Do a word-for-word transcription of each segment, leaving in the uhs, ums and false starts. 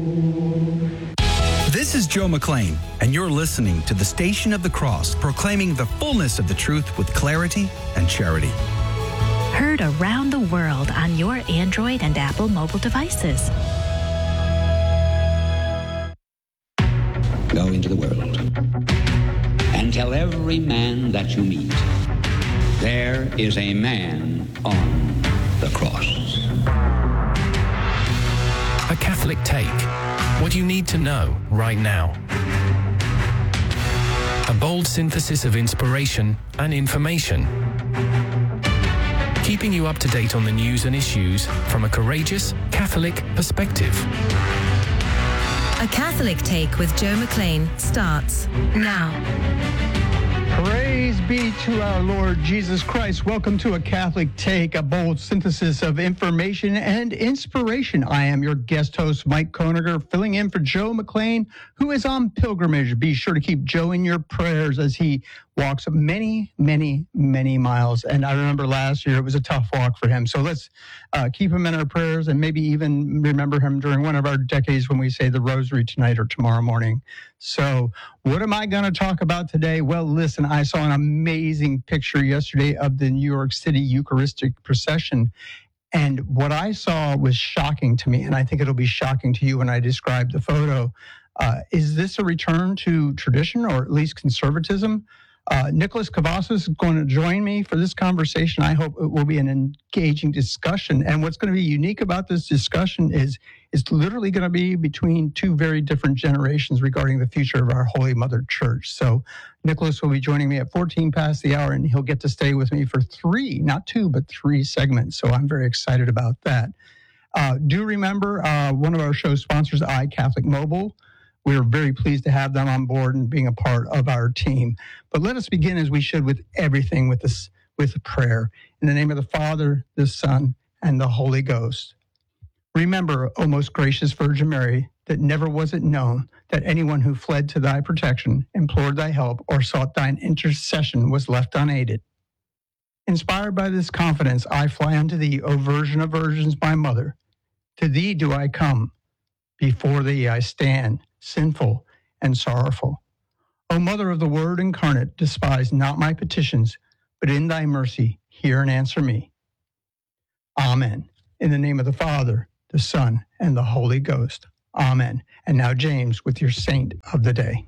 This is Joe McLean, and you're listening to the Station of the Cross, proclaiming the fullness of the truth with clarity and charity. Heard around the world on your Android and Apple mobile devices. Go into the world and tell every man that you meet, there is a man on the cross. A Catholic Take. What you need to know right now. A bold synthesis of inspiration and information. Keeping you up to date on the news and issues from a courageous Catholic perspective. A Catholic Take with Joe McLean starts now. Praise be to our Lord Jesus Christ. Welcome to A Catholic Take, a bold synthesis of information and inspiration. I am your guest host, Mike Koeniger, filling in for Joe McLean, who is on pilgrimage. Be sure to keep Joe in your prayers as he walks many, many, many miles. And I remember last year it was a tough walk for him. So let's uh, keep him in our prayers and maybe even remember him during one of our decades when we say the rosary tonight or tomorrow morning. So what am I going to talk about today? Well, listen, I saw an amazing picture yesterday of the New York City Eucharistic procession. And what I saw was shocking to me, and I think it'll be shocking to you when I describe the photo. Uh, is this a return to tradition or at least conservatism? Uh, Nicholas Cavazos is going to join me for this conversation. I hope it will be an engaging discussion. And what's going to be unique about this discussion is it's literally going to be between two very different generations regarding the future of our Holy Mother Church. So Nicholas will be joining me at fourteen past the hour, and he'll get to stay with me for three, not two, but three segments. So I'm very excited about that. Uh, do remember uh, one of our show sponsors, iCatholic Mobile. We're very pleased to have them on board and being a part of our team. But let us begin as we should with everything with this, with prayer. In the name of the Father, the Son, and the Holy Ghost. Remember, O most gracious Virgin Mary, that never was it known that anyone who fled to thy protection, implored thy help, or sought thine intercession was left unaided. Inspired by this confidence, I fly unto thee, O Virgin of Virgins, my mother. To thee do I come. Before thee I stand, sinful and sorrowful. O Mother of the Word incarnate, despise not my petitions, but in thy mercy hear and answer me. Amen. In the name of the Father, the Son, and the Holy Ghost. Amen. And now James with your saint of the day.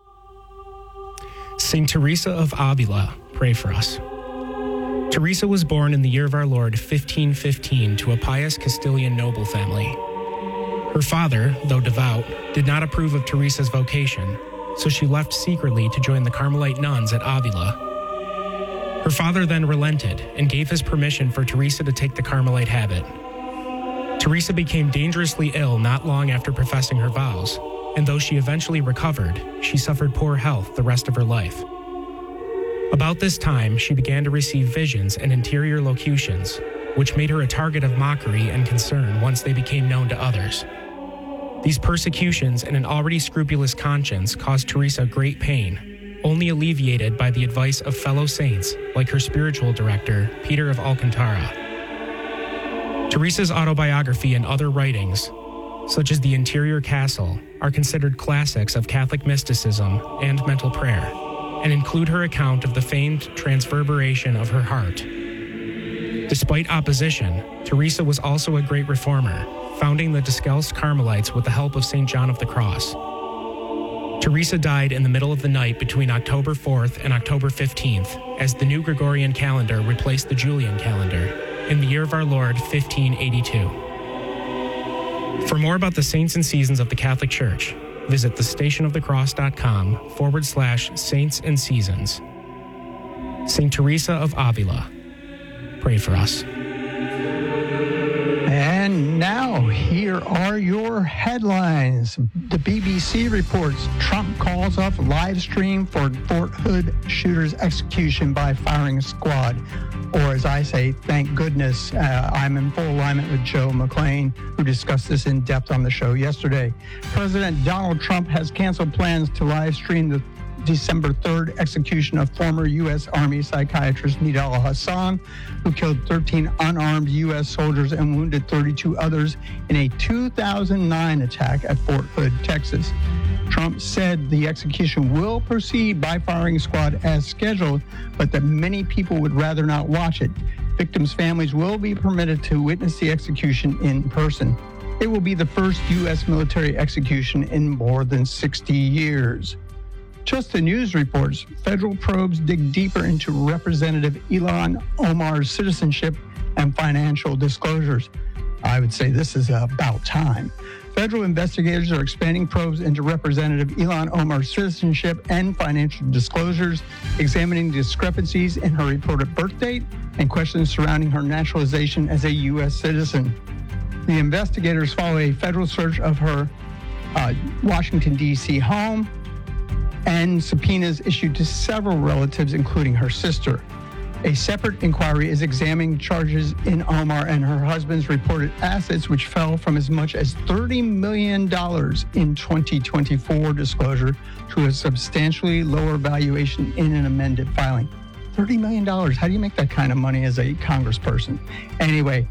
Saint Teresa of Avila, pray for us. Teresa was born in the year of our Lord fifteen fifteen to a pious Castilian noble family. Her father, though devout, did not approve of Teresa's vocation, so she left secretly to join the Carmelite nuns at Avila. Her father then relented and gave his permission for Teresa to take the Carmelite habit. Teresa became dangerously ill not long after professing her vows, and though she eventually recovered, she suffered poor health the rest of her life. About this time, she began to receive visions and interior locutions, which made her a target of mockery and concern once they became known to others. These persecutions and an already scrupulous conscience caused Teresa great pain, only alleviated by the advice of fellow saints like her spiritual director, Peter of Alcantara. Teresa's autobiography and other writings, such as The Interior Castle, are considered classics of Catholic mysticism and mental prayer, and include her account of the famed transverberation of her heart. Despite opposition, Teresa was also a great reformer, founding the Discalced Carmelites with the help of Saint John of the Cross. Teresa died in the middle of the night between October fourth and October fifteenth, as the new Gregorian calendar replaced the Julian calendar, in the year of our Lord fifteen eighty-two. For more about the saints and seasons of the Catholic Church, visit thestationofthecross.com forward slash saints and seasons. Saint Teresa of Avila, pray for us. And now, here are your headlines. The B B C reports Trump calls off live stream for Fort Hood shooter's execution by firing squad. Or as I say, thank goodness, uh, I'm in full alignment with Joe McLean, who discussed this in depth on the show yesterday. President Donald Trump has canceled plans to live stream the December third execution of former U S Army psychiatrist Nidal Hasan, who killed thirteen unarmed U S soldiers and wounded thirty-two others in a two thousand nine attack at Fort Hood, Texas. Trump said the execution will proceed by firing squad as scheduled, but that many people would rather not watch it. Victims' families will be permitted to witness the execution in person. It will be the first U S military execution in more than sixty years. Just the news reports, federal probes dig deeper into Representative Ilhan Omar's citizenship and financial disclosures. I would say this is about time. Federal investigators are expanding probes into Representative Ilhan Omar's citizenship and financial disclosures, examining discrepancies in her reported birth date and questions surrounding her naturalization as a U S citizen. The investigators follow a federal search of her uh, Washington, D C home and subpoenas issued to several relatives, including her sister. A separate inquiry is examining charges in Omar and her husband's reported assets, which fell from as much as thirty million dollars in twenty twenty-four disclosure to a substantially lower valuation in an amended filing. thirty million dollars. How do you make that kind of money as a congressperson? Anyway,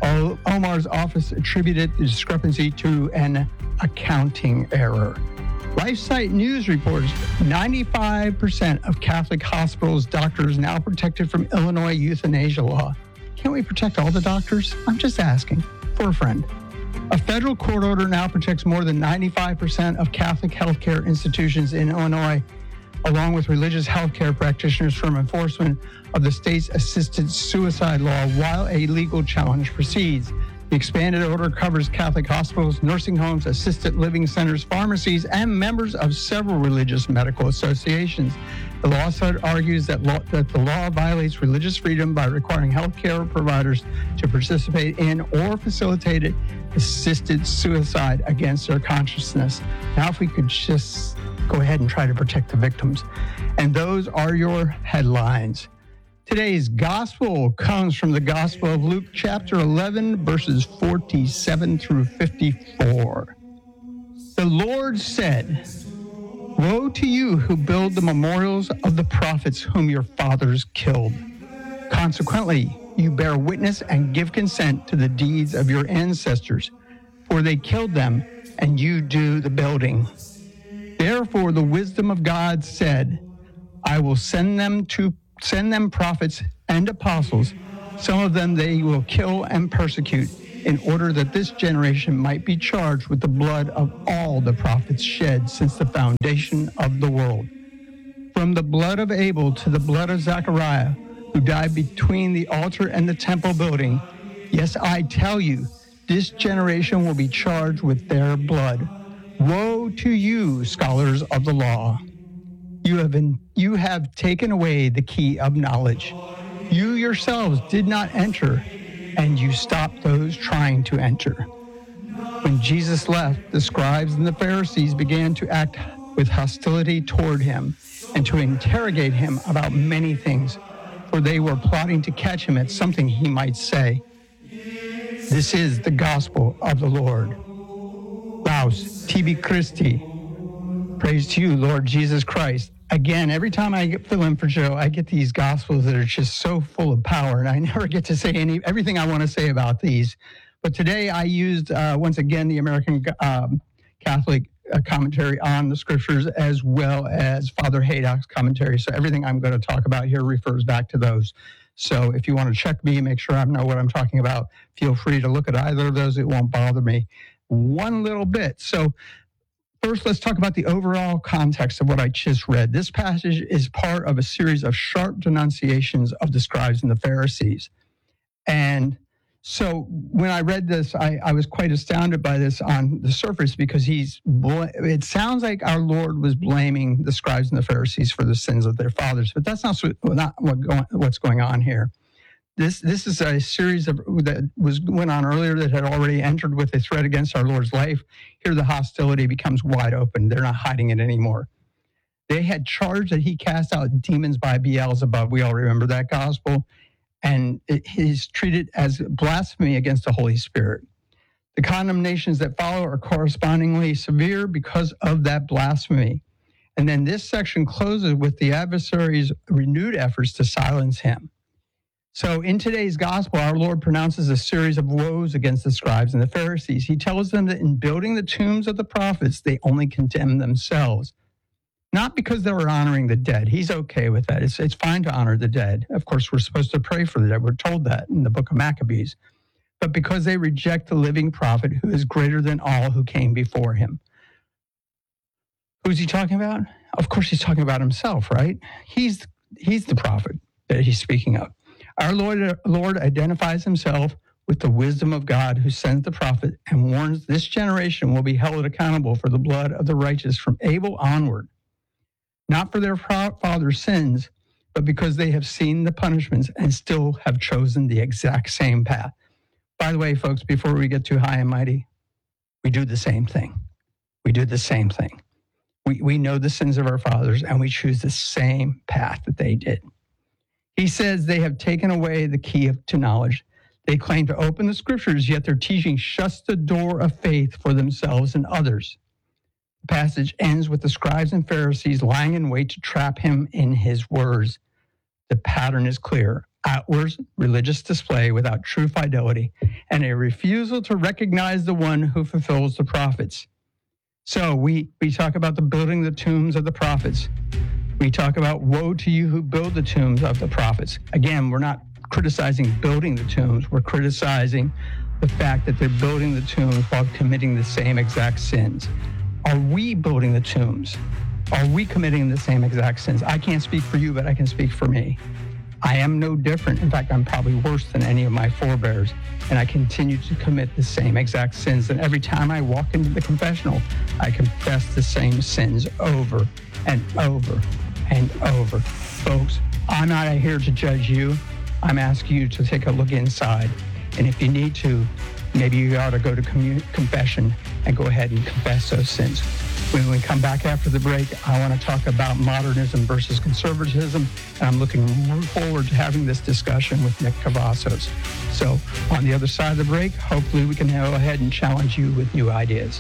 Omar's office attributed the discrepancy to an accounting error. LifeSite News reports ninety-five percent of Catholic hospitals' doctors now protected from Illinois euthanasia law. Can't we protect all the doctors? I'm just asking for a friend. A federal court order now protects more than ninety-five percent of Catholic healthcare institutions in Illinois, along with religious healthcare practitioners, from enforcement of the state's assisted suicide law while a legal challenge proceeds. The expanded order covers Catholic hospitals, nursing homes, assisted living centers, pharmacies, and members of several religious medical associations. The lawsuit argues that, law, that the law violates religious freedom by requiring healthcare providers to participate in or facilitate assisted suicide against their consciousness. Now, if we could just go ahead and try to protect the victims. And those are your headlines. Today's gospel comes from the Gospel of Luke, chapter eleven, verses forty-seven through fifty-four. The Lord said, "Woe to you who build the memorials of the prophets whom your fathers killed. Consequently, you bear witness and give consent to the deeds of your ancestors, for they killed them, and you do the building. Therefore, the wisdom of God said, I will send them to Send them prophets and apostles. Some of them they will kill and persecute, in order that this generation might be charged with the blood of all the prophets shed since the foundation of the world. From the blood of Abel to the blood of Zechariah, who died between the altar and the temple building. Yes, I tell you, this generation will be charged with their blood. Woe to you, scholars of the law! You have been, you have taken away the key of knowledge. You yourselves did not enter, and you stopped those trying to enter." When Jesus left, the scribes and the Pharisees began to act with hostility toward him and to interrogate him about many things, for they were plotting to catch him at something he might say. This is the gospel of the Lord. Laus tibi Christi. Praise to you, Lord Jesus Christ. Again, every time I get, fill in for Joe, I get these gospels that are just so full of power, and I never get to say any everything I want to say about these. But today I used, uh, once again, the American um, Catholic uh, commentary on the scriptures, as well as Father Haydock's commentary. So everything I'm going to talk about here refers back to those. So if you want to check me, make sure I know what I'm talking about, feel free to look at either of those. It won't bother me one little bit. So first, let's talk about the overall context of what I just read. This passage is part of a series of sharp denunciations of the scribes and the Pharisees. And so when I read this, I, I was quite astounded by this on the surface, because he's, it sounds like our Lord was blaming the scribes and the Pharisees for the sins of their fathers, but that's not, not what going, what's going on here. This this is a series of that was went on earlier that had already entered with a threat against our Lord's life. Here the hostility becomes wide open. They're not hiding it anymore. They had charged that he cast out demons by Beelzebub. We all remember that gospel. And it is treated as blasphemy against the Holy Spirit. The condemnations that follow are correspondingly severe because of that blasphemy. And then this section closes with the adversary's renewed efforts to silence him. So in today's gospel, our Lord pronounces a series of woes against the scribes and the Pharisees. He tells them that in building the tombs of the prophets, they only condemn themselves. Not because they were honoring the dead. He's okay with that. It's, it's fine to honor the dead. Of course, we're supposed to pray for the dead. We're told that in the book of Maccabees. But because they reject the living prophet who is greater than all who came before him. Who's he talking about? Of course, he's talking about himself, right? He's, he's the prophet that he's speaking of. Our Lord, Lord identifies himself with the wisdom of God who sends the prophet and warns this generation will be held accountable for the blood of the righteous from Abel onward, not for their father's sins, but because they have seen the punishments and still have chosen the exact same path. By the way, folks, before we get too high and mighty, we do the same thing. We do the same thing. We, we know the sins of our fathers, and we choose the same path that they did. He says they have taken away the key of, to knowledge. They claim to open the scriptures, yet their teaching shuts the door of faith for themselves and others. The passage ends with the scribes and Pharisees lying in wait to trap him in his words. The pattern is clear. Outward religious display without true fidelity and a refusal to recognize the one who fulfills the prophets. So we, we talk about the building the tombs of the prophets. We talk about woe to you who build the tombs of the prophets. Again, we're not criticizing building the tombs. We're criticizing the fact that they're building the tombs while committing the same exact sins. Are we building the tombs? Are we committing the same exact sins? I can't speak for you, but I can speak for me. I am no different. In fact, I'm probably worse than any of my forebears, and I continue to commit the same exact sins. And every time I walk into the confessional, I confess the same sins over and over and over. Folks, I'm not here to judge you. I'm asking you to take a look inside. And if you need to, maybe you ought to go to commun- confession and go ahead and confess those sins. When we come back after the break, I want to talk about modernism versus conservatism. And I'm looking forward to having this discussion with Nick Cavazos. So on the other side of the break, hopefully we can go ahead and challenge you with new ideas.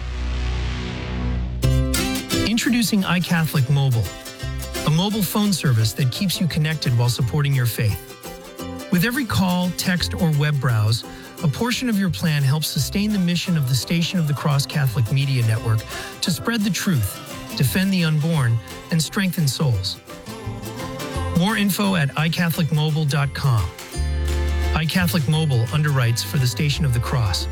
Introducing iCatholic Mobile, a mobile phone service that keeps you connected while supporting your faith. With every call, text, or web browse, a portion of your plan helps sustain the mission of the Station of the Cross Catholic Media Network to spread the truth, defend the unborn, and strengthen souls. More info at i catholic mobile dot com. iCatholic Mobile underwrites for the Station of the Cross.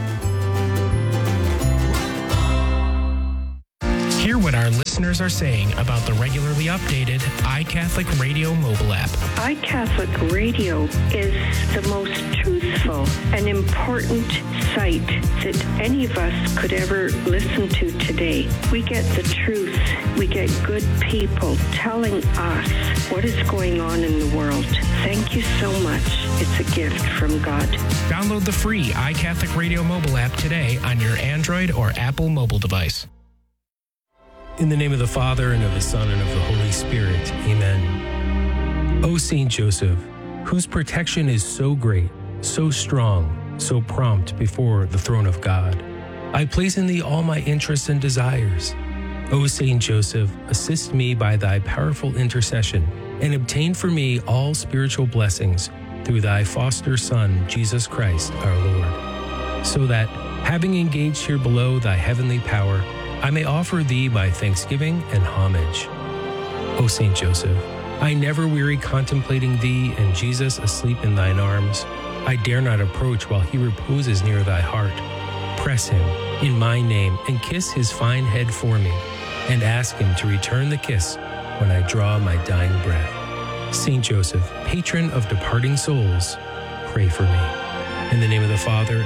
Hear what our listeners are saying about the regularly updated iCatholic Radio mobile app. iCatholic Radio is the most truthful and important site that any of us could ever listen to today. We get the truth. We get good people telling us what is going on in the world. Thank you so much. It's a gift from God. Download the free iCatholic Radio mobile app today on your Android or Apple mobile device. In the name of the Father, and of the Son, and of the Holy Spirit. Amen. O Saint Joseph, whose protection is so great, so strong, so prompt before the throne of God, I place in thee all my interests and desires. O Saint Joseph, assist me by thy powerful intercession, and obtain for me all spiritual blessings through thy foster Son, Jesus Christ, our Lord, so that, having engaged here below thy heavenly power, I may offer thee my thanksgiving and homage. O Saint Joseph, I never weary contemplating thee and Jesus asleep in thine arms. I dare not approach while he reposes near thy heart. Press him in my name and kiss his fine head for me, and ask him to return the kiss when I draw my dying breath. Saint Joseph, patron of departing souls, pray for me. In the name of the Father,